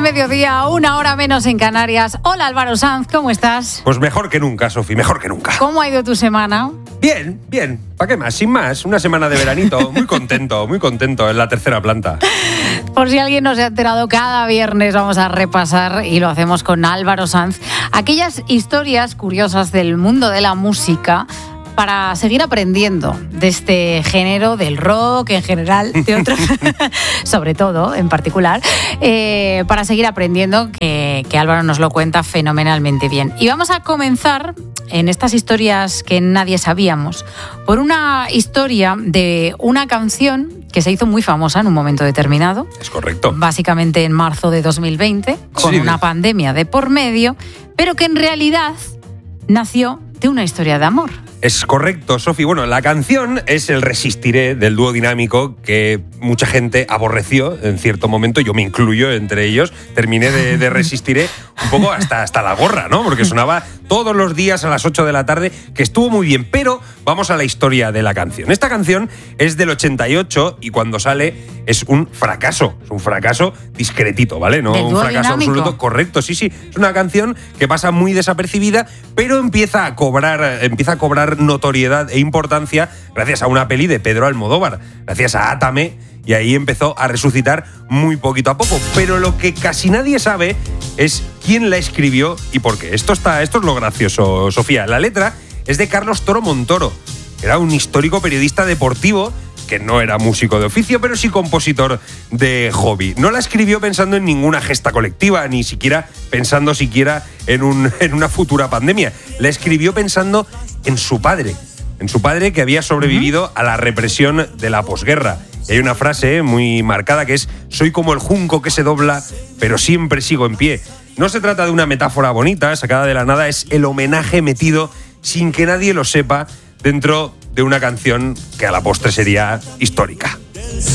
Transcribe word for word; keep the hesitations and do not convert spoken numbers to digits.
mediodía, una hora menos en Canarias. Hola Álvaro Sanz, ¿cómo estás? Pues mejor que nunca, Sofi, mejor que nunca. ¿Cómo ha ido tu semana? Bien, bien. ¿Para qué más? Sin más. Una semana de veranito. Muy contento, muy contento en la tercera planta. Por si alguien no se ha enterado, cada viernes vamos a repasar, y lo hacemos con Álvaro Sanz, aquellas historias curiosas del mundo de la música, para seguir aprendiendo de este género, del rock en general, de otros, sobre todo, en particular, eh, para seguir aprendiendo, que, que Álvaro nos lo cuenta fenomenalmente bien. Y vamos a comenzar en estas historias que nadie sabíamos, por una historia de una canción que se hizo muy famosa en un momento determinado. Es correcto. Básicamente en marzo de dos mil veinte, con Sí. una pandemia de por medio, pero que en realidad nació de una historia de amor. Es correcto, Sofi. Bueno, la canción es el Resistiré del dúo dinámico que mucha gente aborreció en cierto momento, yo me incluyo entre ellos. Terminé de, de Resistiré un poco hasta, hasta la gorra, ¿no? Porque sonaba todos los días a las ocho de la tarde, que estuvo muy bien. Pero vamos a la historia de la canción. Esta canción es del ochenta y ocho y cuando sale es un fracaso. Es un fracaso discretito, ¿vale? No ¿Del un dúo fracaso dinámico? absoluto. Correcto, sí, sí. Es una canción que pasa muy desapercibida, pero empieza a cobrar, empieza a cobrar notoriedad e importancia gracias a una peli de Pedro Almodóvar, gracias a Átame, y ahí empezó a resucitar muy poquito a poco. Pero lo que casi nadie sabe es quién la escribió y por qué. Esto está, esto es lo gracioso, Sofía. La letra es de Carlos Toro Montoro, que era un histórico periodista deportivo que no era músico de oficio, pero sí compositor de hobby. No la escribió pensando en ninguna gesta colectiva, ni siquiera pensando siquiera en, un, en una futura pandemia. La escribió pensando en su padre, en su padre que había sobrevivido a la represión de la posguerra. Y hay una frase muy marcada que es: soy como el junco que se dobla, pero siempre sigo en pie. No se trata de una metáfora bonita, sacada de la nada, es el homenaje metido sin que nadie lo sepa dentro de una canción que a la postre sería histórica.